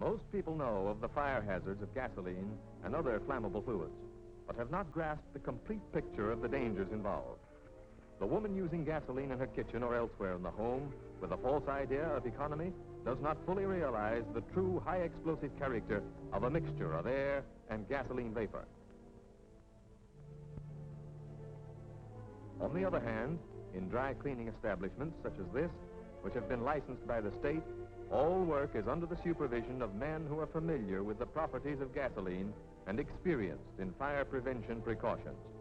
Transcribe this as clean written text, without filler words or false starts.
Most people know of the fire hazards of gasoline and other flammable fluids, but have not grasped the complete picture of the dangers involved. The woman using gasoline in her kitchen or elsewhere in the home with a false idea of economy does not fully realize the true high explosive character of a mixture of air and gasoline vapor. On the other hand, in dry cleaning establishments such as this, which have been licensed by the state, all work is under the supervision of men who are familiar with the properties of gasoline and experienced in fire prevention precautions.